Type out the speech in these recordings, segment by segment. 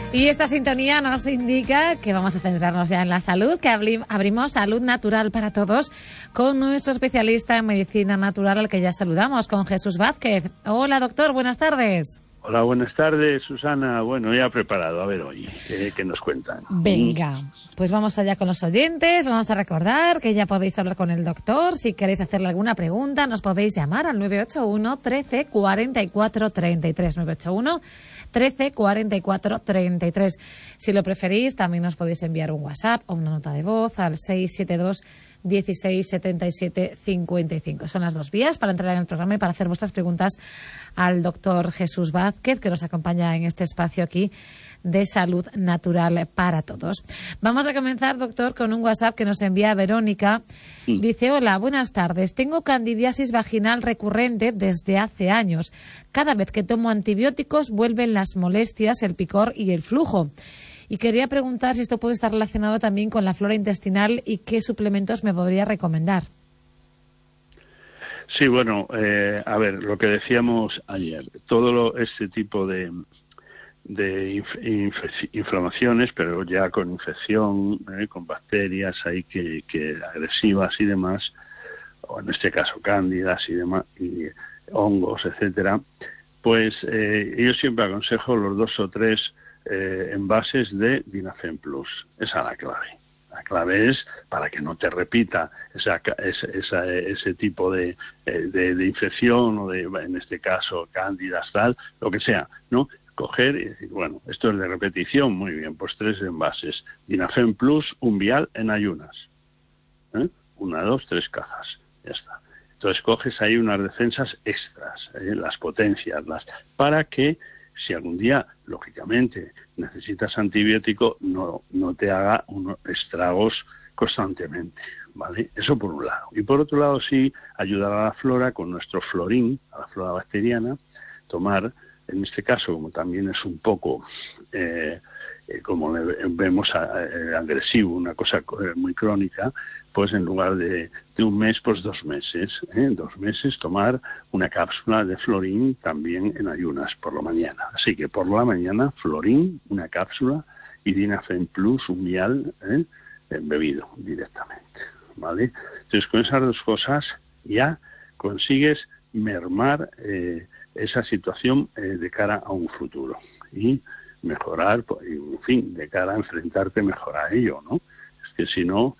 Y esta sintonía nos indica que vamos a centrarnos ya en la salud, que abrimos Salud Natural para Todos con nuestro especialista en medicina natural, al que ya saludamos, con Jesús Vázquez. Hola, doctor, buenas tardes. Hola, buenas tardes, Susana. Bueno, ya preparado. A ver hoy, ¿qué nos cuentan? Venga, pues vamos allá con los oyentes. Vamos a recordar que ya podéis hablar con el doctor. Si queréis hacerle alguna pregunta, nos podéis llamar al 981 13 44 33. 981 13 44 33. Si lo preferís, también nos podéis enviar un WhatsApp o una nota de voz al 672 16 77 55. Son las dos vías para entrar en el programa y para hacer vuestras preguntas al doctor Jesús Vázquez, que nos acompaña en este espacio aquí de Salud Natural para Todos. Vamos a comenzar, doctor, con un WhatsApp que nos envía Verónica. Dice: hola, buenas tardes. Tengo candidiasis vaginal recurrente desde hace años. Cada vez que tomo antibióticos vuelven las molestias, el picor y el flujo. Y quería preguntar si esto puede estar relacionado también con la flora intestinal y qué suplementos me podría recomendar. Sí, bueno, a ver, lo que decíamos ayer, este tipo de inflamaciones, pero ya con infección, con bacterias ahí que agresivas y demás, o en este caso cándidas y demás, y hongos, etcétera, pues yo siempre aconsejo los 2 o 3 envases de Dinafen Plus. Esa es la clave. La clave es para que no te repita ese tipo de infección o en este caso cándidas, tal, lo que sea, ¿no? Coger y decir, bueno, esto es de repetición, muy bien, pues 3 envases. Dinafen Plus, un vial en ayunas. 1, 2, 3 cajas. Ya está. Entonces coges ahí unas defensas extras, las potencias, para que si algún día, lógicamente, necesitas antibiótico, no te haga unos estragos constantemente, ¿vale? Eso por un lado. Y por otro lado, sí, ayudar a la flora con nuestro florín, a la flora bacteriana, tomar, en este caso, como también es un poco, como vemos, agresivo, una cosa muy crónica, pues en lugar de un mes, pues 2 meses. 2 meses tomar una cápsula de florín también en ayunas por la mañana. Así que por la mañana, florín, una cápsula, y Dinafen Plus, un vial, bebido directamente, ¿vale? Entonces, con esas 2 cosas ya consigues mermar esa situación de cara a un futuro y mejorar, en fin, de cara a enfrentarte mejor a ello, ¿no? Es que si no,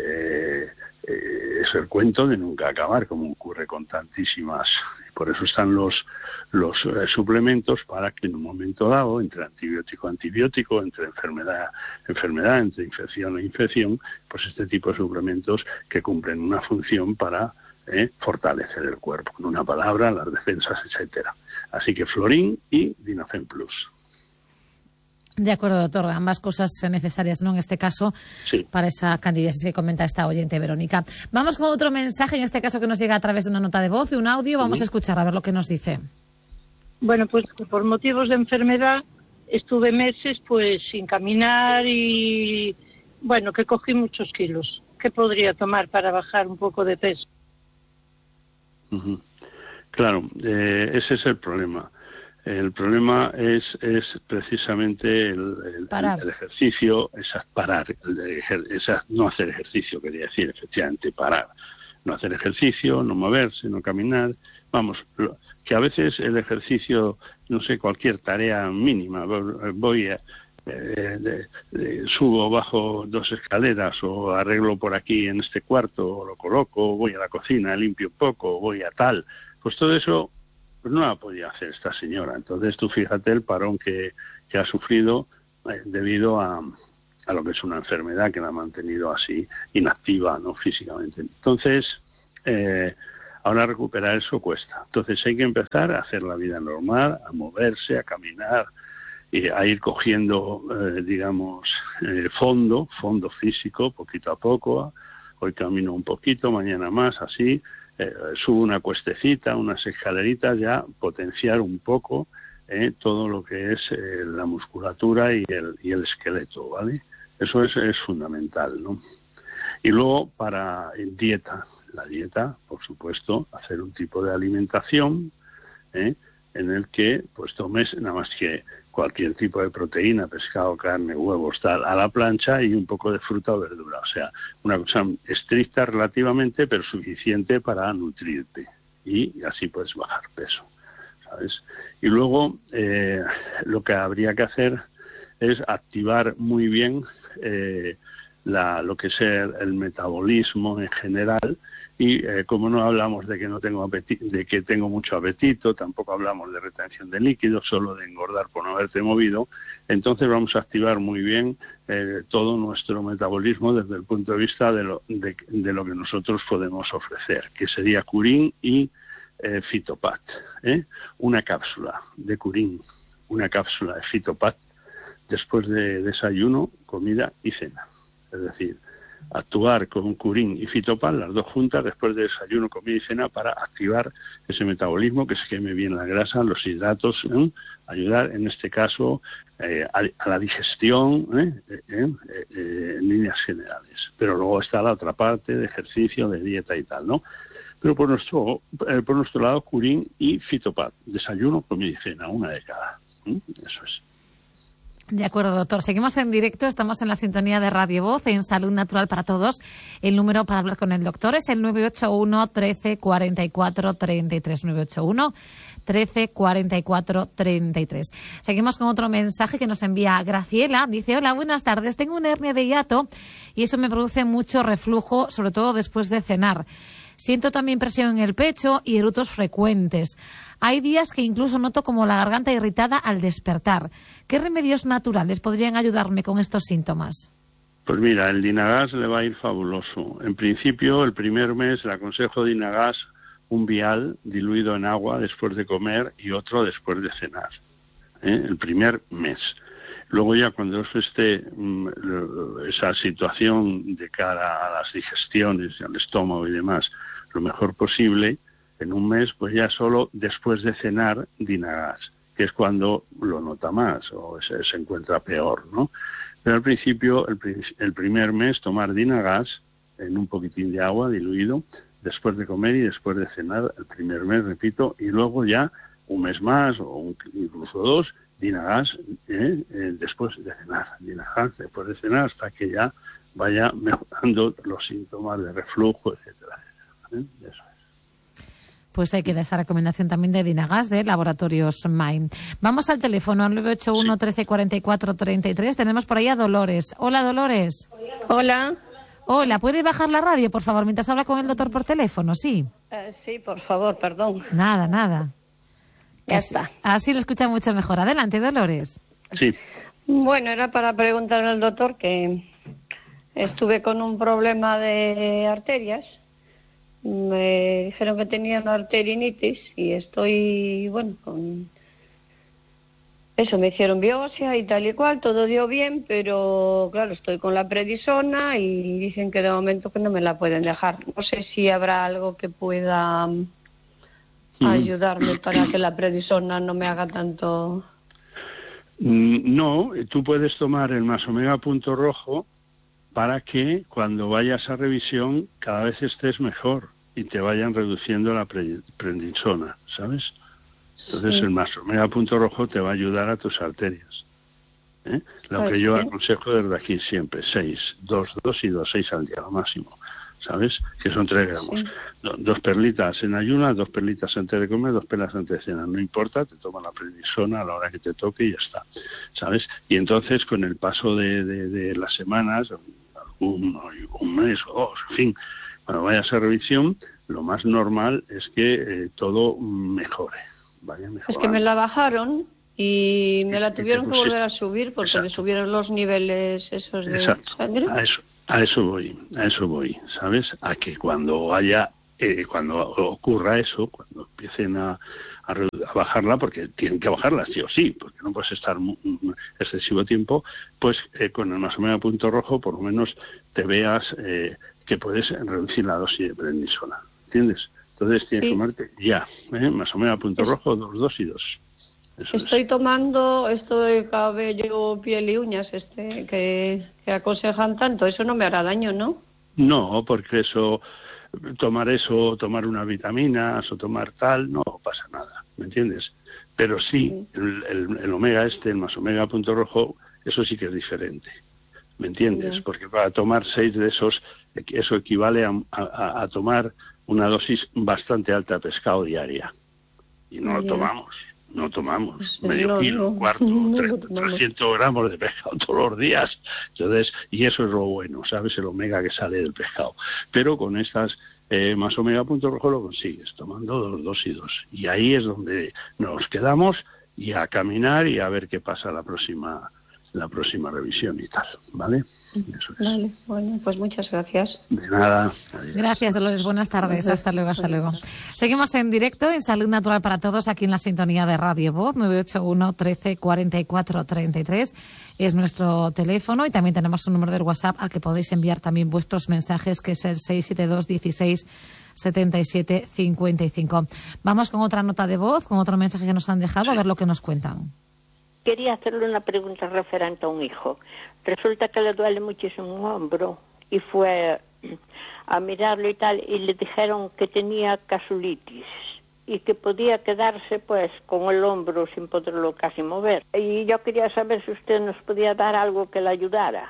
es el cuento de nunca acabar, como ocurre con tantísimas. Por eso están los suplementos, para que en un momento dado, entre antibiótico, entre enfermedad, entre infección e infección, pues este tipo de suplementos que cumplen una función para fortalecer el cuerpo, con una palabra, las defensas, etcétera. Así que florín y Dinafen Plus. De acuerdo, doctor. Ambas cosas son necesarias, ¿no? En este caso, sí, para esa candidiasis que comenta esta oyente, Verónica. Vamos con otro mensaje, en este caso que nos llega a través de una nota de voz y un audio. Vamos a escuchar a ver lo que nos dice. Bueno, pues por motivos de enfermedad estuve meses pues sin caminar y, bueno, que cogí muchos kilos. ¿Qué podría tomar para bajar un poco de peso? Claro, ese es el problema. El problema es precisamente el ejercicio, parar, no hacer ejercicio, quería decir, efectivamente, parar. No hacer ejercicio, no moverse, no caminar. Vamos, que a veces el ejercicio, no sé, cualquier tarea mínima, subo, bajo 2 escaleras, o arreglo por aquí en este cuarto, o lo coloco, voy a la cocina, limpio un poco, voy a tal. Pues todo eso pues no la podía hacer esta señora. Entonces tú fíjate el parón que ha sufrido debido a lo que es una enfermedad que la ha mantenido así inactiva, ¿no?, físicamente. Entonces, ahora recuperar eso cuesta. Entonces hay que empezar a hacer la vida normal, a moverse, a caminar, y a ir cogiendo, fondo físico, poquito a poco. Hoy camino un poquito, mañana más, así. Subo una cuestecita, unas escaleritas, ya potenciar un poco todo lo que es la musculatura y el esqueleto, ¿vale? Eso es fundamental, ¿no? Y luego para dieta, la dieta, por supuesto, hacer un tipo de alimentación en el que pues tomes nada más que cualquier tipo de proteína, pescado, carne, huevos, tal, a la plancha y un poco de fruta o verdura. O sea, una cosa estricta relativamente, pero suficiente para nutrirte. Y así puedes bajar peso, ¿sabes? Y luego lo que habría que hacer es activar muy bien lo que es el metabolismo en general. Y como no hablamos de que no tengo de que tengo mucho apetito, tampoco hablamos de retención de líquidos, solo de engordar por no haberte movido, entonces vamos a activar muy bien todo nuestro metabolismo desde el punto de vista de lo que nosotros podemos ofrecer, que sería Curín y Fitopat, una cápsula de Curín, una cápsula de Fitopat después de desayuno, comida y cena. Es decir, actuar con Curín y Fitopat, las dos juntas, después de desayuno, comida y cena, para activar ese metabolismo, que se queme bien la grasa, los hidratos, ayudar en este caso a la digestión en líneas generales. Pero luego está la otra parte de ejercicio, de dieta y tal, ¿no? Pero por nuestro lado, Curín y Fitopat, desayuno, comida y cena, una de cada. Eso es. De acuerdo, doctor. Seguimos en directo, estamos en la sintonía de Radio Voz, en Salud Natural para Todos. El número para hablar con el doctor es el 981 13 44 33, 981 13 44 33. Seguimos con otro mensaje que nos envía Graciela. Dice: hola, buenas tardes. Tengo una hernia de hiato y eso me produce mucho reflujo, sobre todo después de cenar. Siento también presión en el pecho y erutos frecuentes. Hay días que incluso noto como la garganta irritada al despertar. ¿Qué remedios naturales podrían ayudarme con estos síntomas? Pues mira, el Dinagas le va a ir fabuloso. En principio, el primer mes le aconsejo Dinagas un vial diluido en agua después de comer y otro después de cenar. El primer mes. Luego ya cuando esté esa situación de cara a las digestiones, al estómago y demás, lo mejor posible, en un mes, pues ya solo después de cenar Dinagas, que es cuando lo nota más o se encuentra peor, ¿no? Pero al principio, el primer mes, tomar Dinagas en un poquitín de agua diluido, después de comer y después de cenar, el primer mes, repito, y luego ya un mes más o incluso dos, Dinagas después de cenar, Dinagas después de cenar, hasta que ya vaya mejorando los síntomas de reflujo, etcétera, etcétera. Eso es. Pues hay que dar esa recomendación también de Dinagas de Laboratorios Main. Vamos al teléfono, al 981 13 44 33. Tenemos por ahí a Dolores. Hola, Dolores. Hola. Hola, ¿puede bajar la radio, por favor, mientras habla con el doctor por teléfono? Sí. Sí, por favor, perdón. Nada. Ya está. Así lo escucha mucho mejor. Adelante, Dolores. Sí. Bueno, era para preguntarle al doctor que estuve con un problema de arterias. Me dijeron que tenía una arteriinitis y estoy, con eso, me hicieron biopsia y tal y cual, todo dio bien, pero claro, estoy con la prednisona y dicen que de momento que no me la pueden dejar. No sé si habrá algo que pueda ayudarme para que la prednisona no me haga tanto. No, tú puedes tomar el Masomega Punto Rojo para que cuando vayas a revisión cada vez estés mejor y te vayan reduciendo la prednisona, ¿sabes? Entonces el Masomega Punto Rojo te va a ayudar a tus arterias. Lo que yo aconsejo desde aquí siempre, 6, 2 y 2, 6 al día, lo máximo. ¿Sabes? Que son 3 gramos. Sí. 2 perlitas en ayunas, 2 perlitas antes de comer, 2 perlas antes de cenar. No importa, te toma la prednisona a la hora que te toque y ya está. ¿Sabes? Y entonces, con el paso de las semanas, un mes o 2, en fin, cuando vayas a revisión, lo más normal es que todo mejore. Vaya mejorando. Es que me la bajaron y me la tuvieron que volver a subir porque me subieron los niveles esos de sangre. A eso voy, ¿sabes? A que cuando ocurra eso, cuando empiecen a bajarla, porque tienen que bajarla sí o sí, porque no puedes estar excesivo tiempo, pues con el Masomega Punto Rojo por lo menos te veas que puedes reducir la dosis de prednisona, ¿entiendes? Entonces tienes que tomarte ya, Masomega Punto Rojo, 2 y 2. Eso estoy tomando esto de cabello, piel y uñas, que aconsejan tanto. Eso no me hará daño, ¿no? No, porque eso tomar eso, o tomar unas vitaminas, o tomar tal, no pasa nada, ¿me entiendes? Pero sí, el omega el más omega punto rojo, eso sí que es diferente, ¿me entiendes? Porque para tomar 6 de esos, eso equivale a tomar una dosis bastante alta de pescado diaria. Y no lo tomamos medio kilo, un cuarto, 300 gramos de pescado todos los días. Entonces, y eso es lo bueno, ¿sabes? El omega que sale del pescado. Pero con estas más omega punto rojo lo consigues, tomando 2 y 2. Y ahí es donde nos quedamos, y a caminar y a ver qué pasa la próxima revisión y tal, ¿vale? Eso es. Vale, bueno, pues muchas gracias. De nada. Adiós. Gracias, Dolores. Buenas tardes. Hasta luego, hasta luego. Seguimos en directo en Salud Natural para Todos, aquí en la sintonía de Radio Voz, 981 13 44 33. Es nuestro teléfono, y también tenemos un número de WhatsApp al que podéis enviar también vuestros mensajes, que es el 672 16 77 55. Vamos con otra nota de voz, con otro mensaje que nos han dejado, a ver lo que nos cuentan. Quería hacerle una pregunta referente a un hijo. Resulta que le duele muchísimo un hombro y fue a mirarlo y tal, y le dijeron que tenía casulitis y que podía quedarse pues con el hombro sin poderlo casi mover. Y yo quería saber si usted nos podía dar algo que le ayudara.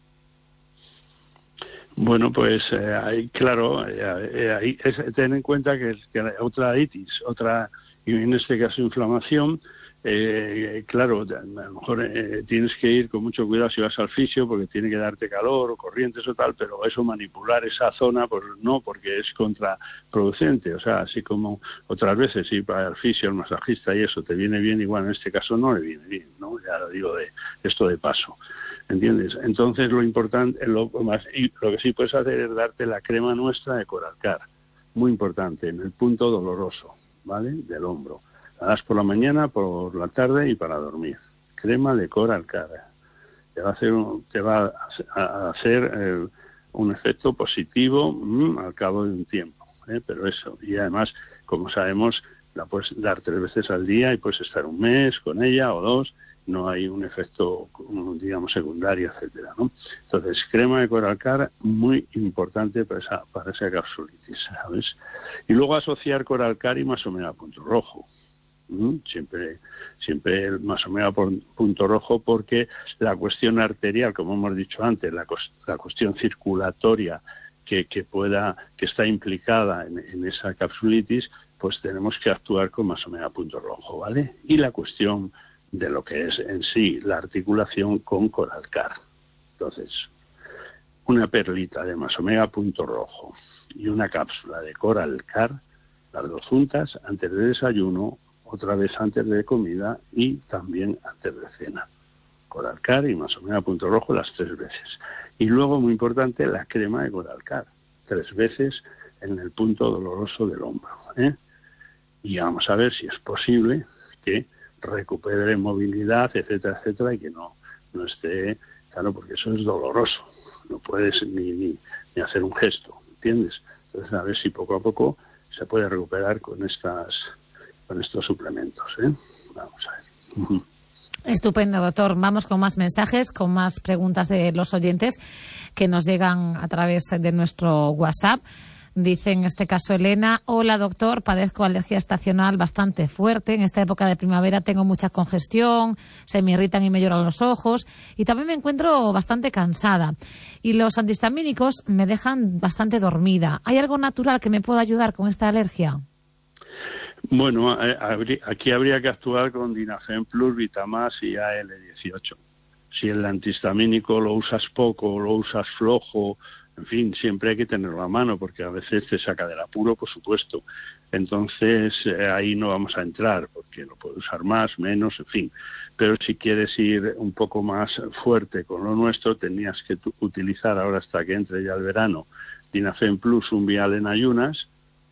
Bueno, pues claro, ten en cuenta que otra itis, y en este caso inflamación. Claro, a lo mejor tienes que ir con mucho cuidado si vas al fisio, porque tiene que darte calor o corrientes o tal, pero eso, manipular esa zona, pues no, porque es contraproducente. O sea, así como otras veces ir para el fisio, al masajista y eso te viene bien, igual en este caso no le viene bien, ¿no? Ya lo digo esto de paso, ¿entiendes? Entonces lo importante, lo que sí puedes hacer es darte la crema nuestra de Coralcar, muy importante, en el punto doloroso, ¿vale? Del hombro. La das por la mañana, por la tarde y para dormir. Crema de Coralcar. Te va a hacer un efecto positivo al cabo de un tiempo. Pero eso, y además, como sabemos, la puedes dar 3 veces al día y puedes estar un mes con ella o 2. No hay un efecto, digamos, secundario, etcétera, ¿no? Entonces, crema de Coralcar, muy importante para esa capsulitis, ¿sabes? Y luego asociar Coralcar y más omega punto rojo. Siempre el más omega punto rojo, porque la cuestión arterial, como hemos dicho antes, la cuestión circulatoria que está implicada en esa capsulitis, pues tenemos que actuar con más omega punto rojo, ¿vale? Y la cuestión de lo que es en sí la articulación con Coralcar. Entonces, una perlita de más omega punto rojo y una cápsula de Coralcar, las 2 juntas, antes de desayuno, otra vez antes de comida y también antes de cena. Coralcar y más omega punto rojo las 3 veces. Y luego, muy importante, la crema de Coralcar, 3 veces en el punto doloroso del hombro. Y vamos a ver si es posible que recupere movilidad, etcétera, etcétera, y que no esté, claro, porque eso es doloroso. No puedes ni hacer un gesto, ¿entiendes? Entonces, a ver si poco a poco se puede recuperar con estos suplementos, Vamos a ver. Estupendo, doctor. Vamos con más mensajes, con más preguntas de los oyentes que nos llegan a través de nuestro WhatsApp. Dice en este caso Elena: hola doctor, padezco alergia estacional bastante fuerte. En esta época de primavera tengo mucha congestión, se me irritan y me lloran los ojos, y también me encuentro bastante cansada. Y los antihistamínicos me dejan bastante dormida. ¿Hay algo natural que me pueda ayudar con esta alergia? Bueno, aquí habría que actuar con Dinafen Plus, Vitamas y AL18. Si el antihistamínico lo usas poco o lo usas flojo, en fin, siempre hay que tenerlo a mano, porque a veces te saca del apuro, por supuesto. Entonces, ahí no vamos a entrar, porque lo puedes usar más, menos, en fin. Pero si quieres ir un poco más fuerte con lo nuestro, tenías que utilizar ahora, hasta que entre ya el verano, Dinafen Plus, un vial en ayunas,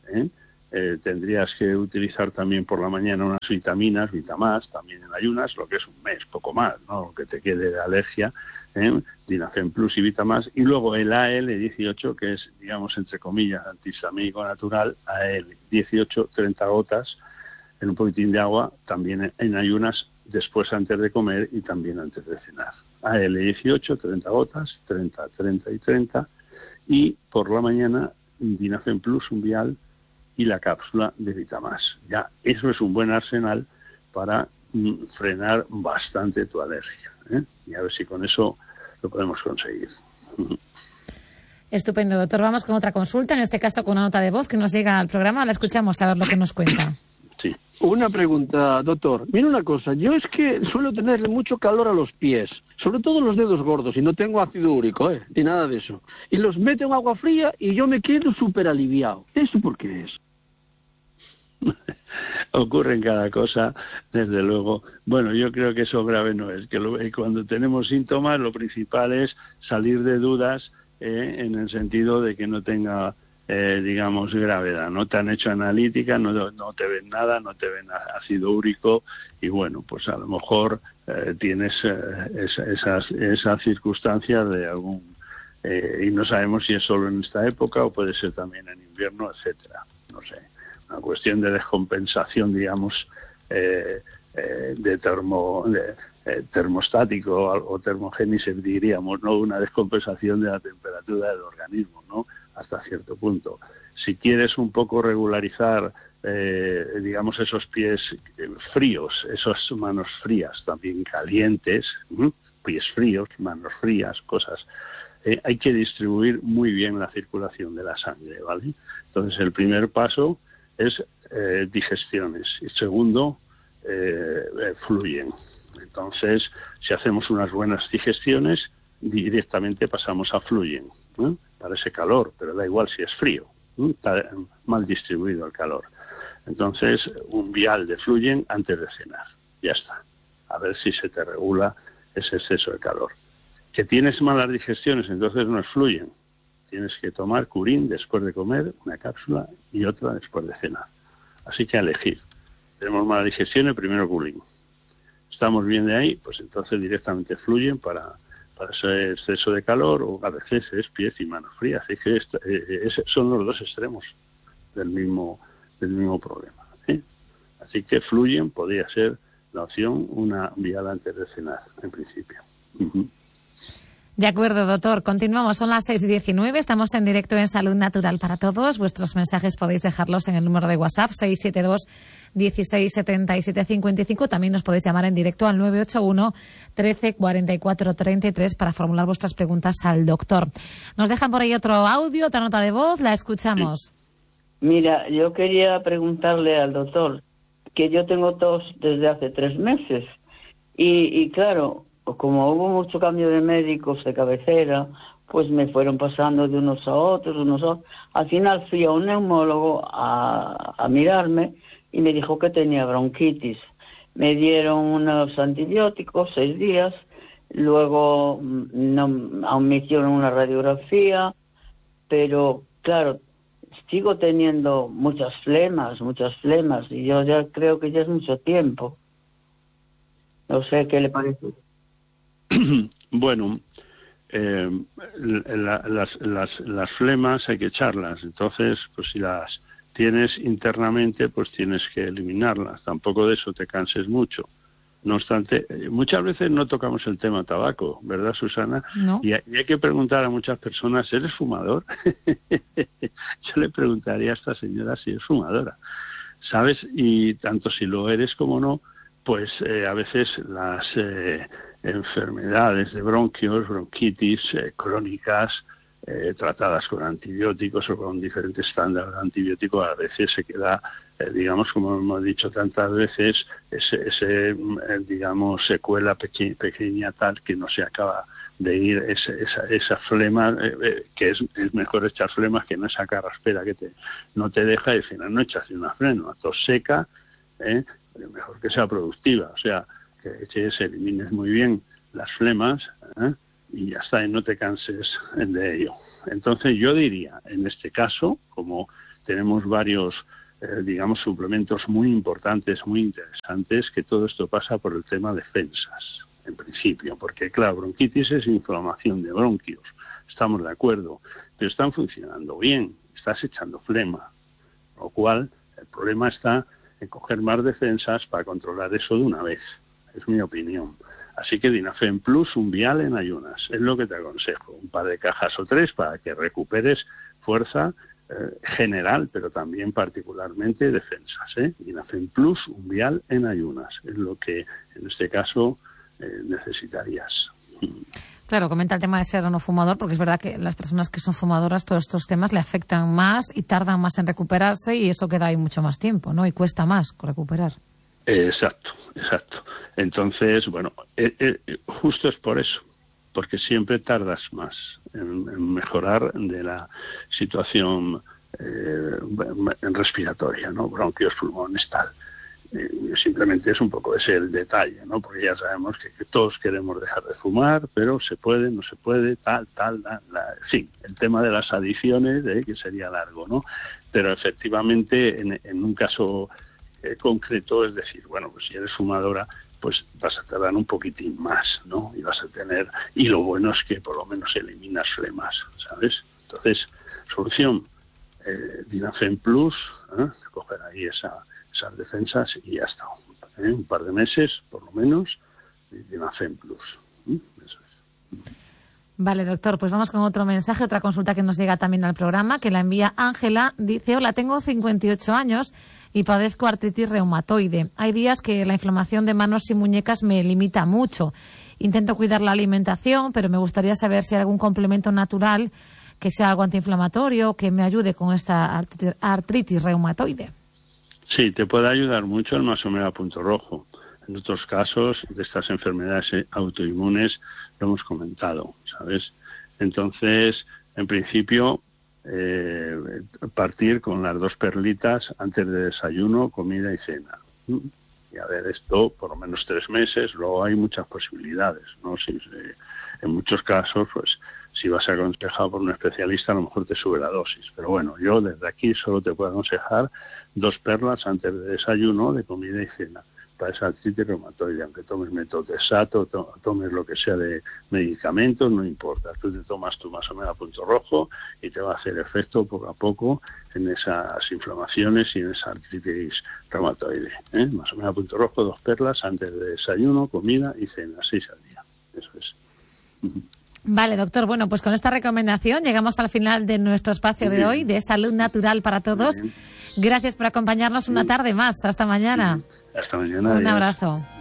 tendrías que utilizar también por la mañana unas vitaminas, Vitamas, también en ayunas, lo que es un mes, poco más, ¿no? Lo que te quede de alergia, Dinafen Plus y Vitamas, y luego el AL18, que es, digamos, entre comillas, antihistamínico natural, AL18, 30 gotas en un poquitín de agua, también en ayunas, después antes de comer y también antes de cenar. AL18, 30 gotas, 30, 30 y 30, y por la mañana Dinafen Plus, un vial, y la cápsula de Vitamás. Ya, eso es un buen arsenal para frenar bastante tu alergia, ¿eh? Y a ver si con eso lo podemos conseguir. Estupendo, doctor. Vamos con otra consulta, en este caso con una nota de voz que nos llega al programa. La escuchamos a ver lo que nos cuenta. Sí. Una pregunta, doctor. Mira una cosa, yo es que suelo tenerle mucho calor a los pies, sobre todo los dedos gordos, y no tengo ácido úrico, ni nada de eso. Y los meto en agua fría y yo me quedo súper aliviado. ¿Eso por qué es? Ocurre en cada cosa, desde luego. Bueno, yo creo que eso grave no es. Cuando tenemos síntomas, lo principal es salir de dudas en el sentido de que no tenga, digamos, gravedad. No te han hecho analítica, no te ven nada, no te ven ácido úrico y bueno, pues a lo mejor tienes esas circunstancias de algún... y no sabemos si es solo en esta época o puede ser también en invierno, etcétera. No sé. Una cuestión de descompensación, digamos, de termostático o termogénesis, diríamos, ¿no? Una descompensación de la temperatura del organismo, ¿no? Hasta cierto punto. Si quieres un poco regularizar, digamos, esos pies fríos, esas manos frías, también calientes, pies fríos, manos frías, cosas, hay que distribuir muy bien la circulación de la sangre, ¿vale? Entonces, el primer paso es digestiones y segundo, fluyen. Entonces, si hacemos unas buenas digestiones, directamente pasamos a fluyen, ¿no? Para ese calor, pero da igual si es frío, ¿no? Está mal distribuido el calor. Entonces, un vial de fluyen antes de cenar, ya está. A ver si se te regula ese exceso de calor. Que tienes malas digestiones, entonces no es fluyen. Tienes que tomar curín después de comer, una cápsula, y otra después de cenar. Así que a elegir. Tenemos mala digestión, el primero curín. Estamos bien de ahí, pues entonces directamente fluyen para ese exceso de calor, o a veces es pies y manos frías. Es que son los dos extremos del mismo problema, ¿eh? Así que fluyen, podría ser la opción, una vial antes de cenar, en principio. De acuerdo, doctor. Continuamos. Son las 6:19. Estamos en directo en Salud Natural para Todos. Vuestros mensajes podéis dejarlos en el número de WhatsApp 672 16 77 55. También nos podéis llamar en directo al 981 13 44 33 para formular vuestras preguntas al doctor. Nos dejan por ahí otro audio, otra nota de voz. La escuchamos. Mira, yo quería preguntarle al doctor que yo tengo tos desde hace 3 meses y claro, como hubo mucho cambio de médicos de cabecera, pues me fueron pasando de unos a otros. Al final fui a un neumólogo a mirarme y me dijo que tenía bronquitis. Me dieron unos antibióticos 6 días, luego aún me hicieron una radiografía, pero claro, sigo teniendo muchas flemas, y yo ya creo que ya es mucho tiempo. No sé qué le parece. Bueno, las flemas hay que echarlas. Entonces, pues si las tienes internamente, pues tienes que eliminarlas. Tampoco de eso te canses mucho. No obstante, muchas veces no tocamos el tema tabaco, ¿verdad, Susana? No. Y hay que preguntar a muchas personas, ¿eres fumador? Yo le preguntaría a esta señora si es fumadora, ¿sabes? Y tanto si lo eres como no, pues a veces las enfermedades de bronquios, bronquitis crónicas, tratadas con antibióticos o con diferentes estándares de antibióticos, a veces se queda, digamos, como hemos dicho tantas veces, digamos, secuela pequeña tal que no se acaba de ir esa flema, que es mejor echar flemas que no esa carraspera que no te deja, y al final no echas ni una flema, tos seca, mejor que sea productiva, o sea, que se elimines muy bien las flemas, y ya está, y no te canses de ello. Entonces yo diría, en este caso, como tenemos varios, digamos, suplementos muy importantes, muy interesantes, que todo esto pasa por el tema de defensas, en principio, porque claro, bronquitis es inflamación de bronquios, estamos de acuerdo, pero están funcionando bien, estás echando flema, lo cual el problema está en coger más defensas para controlar eso de una vez, es mi opinión. Así que Dinafen Plus, un vial en ayunas, es lo que te aconsejo. Un par de cajas o 3 para que recuperes fuerza general, pero también particularmente defensas. Dinafen Plus, un vial en ayunas, es lo que en este caso necesitarías. Claro, comenta el tema de ser o no fumador, porque es verdad que las personas que son fumadoras todos estos temas le afectan más y tardan más en recuperarse, y eso queda ahí mucho más tiempo, ¿no? Y cuesta más recuperar. Exacto. Entonces, bueno, justo es por eso, porque siempre tardas más en mejorar de la situación respiratoria, ¿no? Bronquios, pulmones, tal. Simplemente es un poco ese el detalle, ¿no? Porque ya sabemos que todos queremos dejar de fumar, pero se puede, no se puede, tal, sí, el tema de las adicciones, que sería largo, ¿no? Pero efectivamente en un caso concreto, es decir, bueno, pues si eres fumadora, pues vas a tardar un poquitín más, ¿no? Y vas a tener, y lo bueno es que por lo menos eliminas flemas, ¿sabes? Entonces, solución, Dinafen Plus, coger ahí esas defensas y ya está. Un par de meses, por lo menos, Dinafen Plus. Eso es. Vale, doctor, pues vamos con otro mensaje, otra consulta que nos llega también al programa, que la envía Ángela. Dice: hola, tengo 58 años y padezco artritis reumatoide. Hay días que la inflamación de manos y muñecas me limita mucho. Intento cuidar la alimentación, pero me gustaría saber si hay algún complemento natural que sea algo antiinflamatorio, que me ayude con esta artritis reumatoide. Sí, te puede ayudar mucho el Masomera Punto Rojo. En otros casos de estas enfermedades autoinmunes lo hemos comentado, ¿sabes? Entonces, en principio, partir con las 2 perlitas antes de desayuno, comida y cena. Y a ver, esto por lo menos 3 meses, luego hay muchas posibilidades, ¿no? En muchos casos, pues, si vas aconsejado por un especialista, a lo mejor te sube la dosis. Pero bueno, yo desde aquí solo te puedo aconsejar 2 perlas antes de desayuno, de comida y cena, para esa artritis reumatoide. Aunque tomes metotrexato, tomes lo que sea de medicamentos, no importa. Tú te tomas tu Masomera Punto Rojo y te va a hacer efecto poco a poco en esas inflamaciones y en esa artritis reumatoide. Masomera Punto Rojo, 2 perlas antes de desayuno, comida y cena, 6 al día. Eso es. Vale, doctor. Bueno, pues con esta recomendación llegamos al final de nuestro espacio de hoy, de Salud Natural para Todos. Gracias por acompañarnos una tarde más. Hasta mañana. Hasta mañana. Un abrazo.